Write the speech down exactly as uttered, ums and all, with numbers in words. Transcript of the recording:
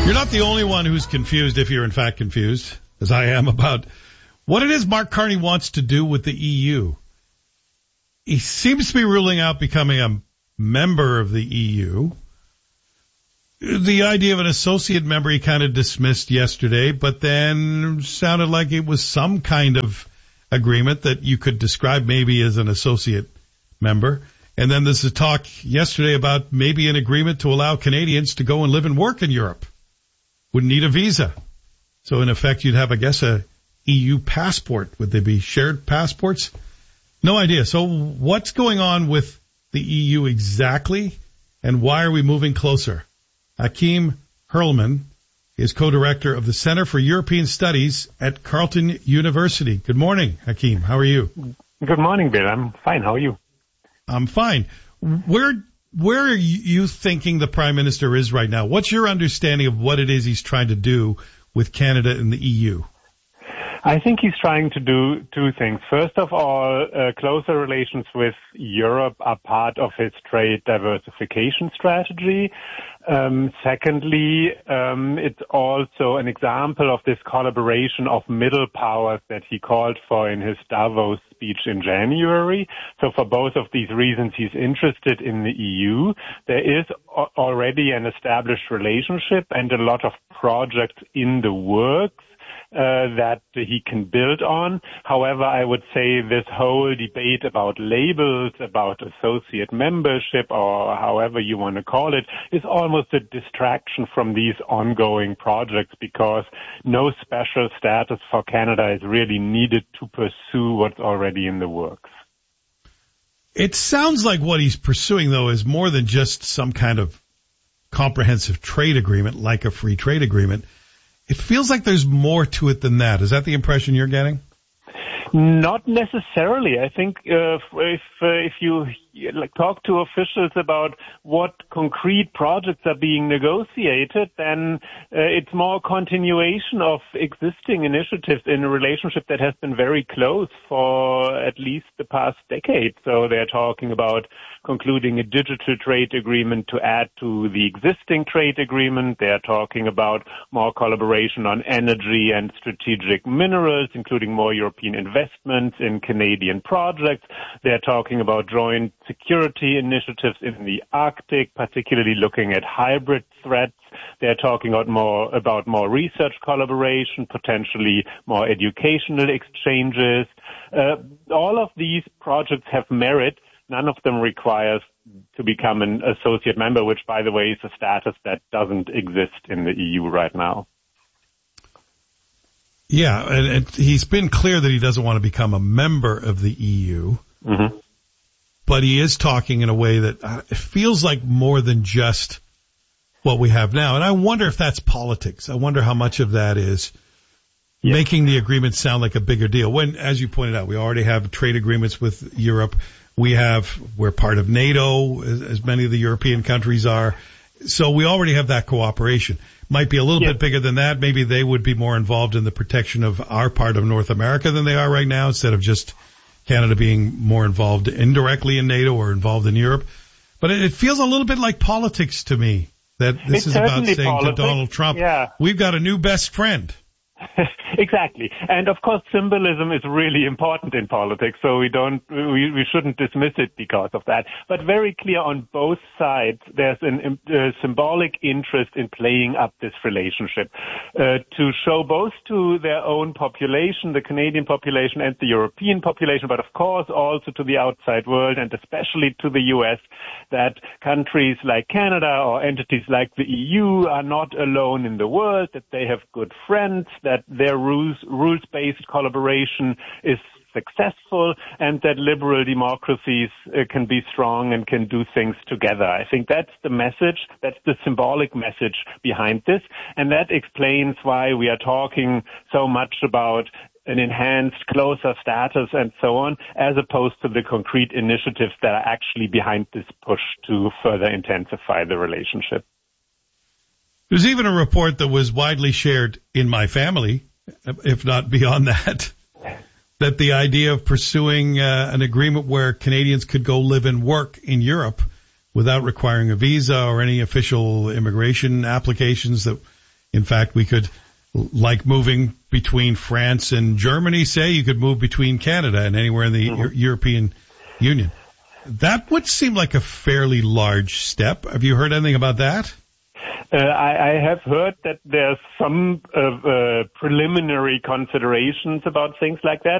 You're not the only one who's confused, if you're in fact confused, as I am, about what it is Mark Carney wants to do with the E U. He seems to be ruling out becoming a member of the E U. The idea of an associate member he kind of dismissed yesterday, but then sounded like it was some kind of agreement that you could describe maybe as an associate member. And then there's a talk yesterday about maybe an agreement to allow Canadians to go and live and work in Europe. Wouldn't need a visa. So in effect, you'd have, I guess, a E U passport. Would they be shared passports? No idea. So what's going on with the E U exactly, and why are we moving closer? Hakeem Hurlman is co-director of the Center for European Studies at Carleton University. Good morning, Hakeem. How are you? Good morning, Bill. I'm fine. How are you? I'm fine. Where where are you thinking the Prime Minister is right now? What's your understanding of what it is he's trying to do with Canada and the E U? I think he's trying to do two things. First of all, uh, closer relations with Europe are part of his trade diversification strategy. Um, secondly, um, it's also an example of this collaboration of middle powers that he called for in his Davos speech in January. So for both of these reasons, he's interested in the E U. There is already an established relationship and a lot of projects in the works Uh, that he can build on. However, I would say this whole debate about labels, about associate membership, or however you want to call it, is almost a distraction from these ongoing projects, because no special status for Canada is really needed to pursue what's already in the works. It sounds like what he's pursuing, though, is more than just some kind of comprehensive trade agreement, like a free trade agreement. It feels like there's more to it than that. Is that the impression you're getting? Not necessarily. I think uh, if uh, if you like talk to officials about what concrete projects are being negotiated, then uh, it's more continuation of existing initiatives in a relationship that has been very close for at least the past decade. So they're talking about concluding a digital trade agreement to add to the existing trade agreement. They're talking about more collaboration on energy and strategic minerals, including more European investments in Canadian projects. They're talking about joint security initiatives in the Arctic, particularly looking at hybrid threats. They're talking about more, about more research collaboration, potentially more educational exchanges. Uh, all of these projects have merit. None of them requires to become an associate member, which, by the way, is a status that doesn't exist in the E U right now. Yeah, and, and he's been clear that he doesn't want to become a member of the E U, mm-hmm. but he is talking in a way that uh, it feels like more than just what we have now. And I wonder if that's politics. I wonder how much of that is yeah. making the agreement sound like a bigger deal. When, as you pointed out, we already have trade agreements with Europe. We have, we're part of NATO, as, as many of the European countries are. So we already have that cooperation. Might be a little yeah. bit bigger than that. Maybe they would be more involved in the protection of our part of North America than they are right now, instead of just Canada being more involved indirectly in NATO or involved in Europe. But it, it feels a little bit like politics to me, that this it's is about saying politics. to Donald Trump, yeah. we've got a new best friend. Exactly. And of course, symbolism is really important in politics, so we don't, we, we shouldn't dismiss it because of that. But very clear on both sides, there's an uh, symbolic interest in playing up this relationship, uh, to show both to their own population, the Canadian population and the European population, but of course also to the outside world and especially to the U S, that countries like Canada or entities like the E U are not alone in the world, that they have good friends, that their rules, rules-based collaboration is successful, and that liberal democracies uh, can be strong and can do things together. I think that's the message, that's the symbolic message behind this, and that explains why we are talking so much about an enhanced, closer status and so on, as opposed to the concrete initiatives that are actually behind this push to further intensify the relationship. There's even a report that was widely shared in my family, if not beyond that, that the idea of pursuing uh, an agreement where Canadians could go live and work in Europe without requiring a visa or any official immigration applications, that in fact, we could, like moving between France and Germany, say, you could move between Canada and anywhere in the mm-hmm. Euro- European Union. That would seem like a fairly large step. Have you heard anything about that? Uh, I, I have heard that there's some uh, uh, preliminary considerations about things like that.